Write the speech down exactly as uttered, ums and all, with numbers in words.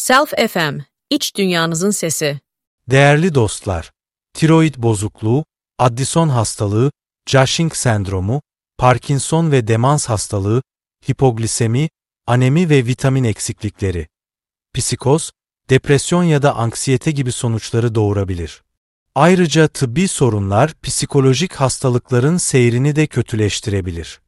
Self F M, iç dünyanızın sesi. Değerli dostlar, tiroid bozukluğu, Addison hastalığı, Cushing sendromu, Parkinson ve demans hastalığı, hipoglisemi, anemi ve vitamin eksiklikleri, psikoz, depresyon ya da anksiyete gibi sonuçları doğurabilir. Ayrıca tıbbi sorunlar psikolojik hastalıkların seyrini de kötüleştirebilir.